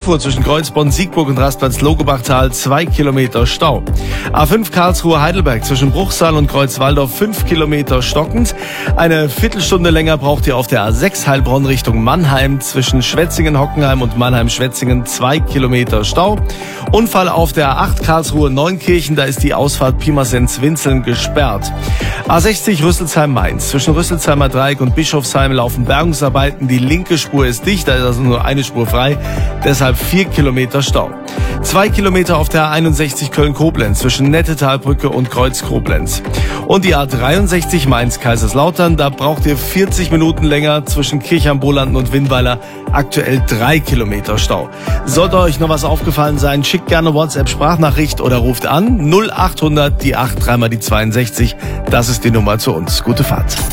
Frankfurt zwischen Kreuzbonn, Siegburg und Rastplatz-Logebachtal 2 Kilometer Stau. A5 Karlsruhe-Heidelberg zwischen Bruchsal und Kreuzwaldorf 5 Kilometer stockend. Eine Viertelstunde länger braucht ihr auf der A6 Heilbronn Richtung Mannheim zwischen Schwetzingen-Hockenheim und Mannheim-Schwetzingen 2 Kilometer Stau. Unfall auf der A8 Karlsruhe-Neunkirchen, da ist die Ausfahrt Pirmasens-Winzeln gesperrt. A60 Rüsselsheim-Mainz. Zwischen Rüsselsheimer Dreieck und Bischofsheim laufen Bergungsarbeiten. Die linke Spur ist dicht, da ist also nur eine Spur frei. Deshalb 4 Kilometer Stau. 2 Kilometer auf der A61 Köln-Koblenz zwischen Nettetalbrücke und Kreuz Koblenz. Und die A63 Mainz-Kaiserslautern, da braucht ihr 40 Minuten länger zwischen Kirchheim-Bolanden und Winnweiler. Aktuell 3 Kilometer Stau. Sollte euch noch was aufgefallen sein, schickt gerne WhatsApp-Sprachnachricht oder ruft an 0800 die 8 3 mal die 62. Das ist die Nummer zu uns. Gute Fahrt.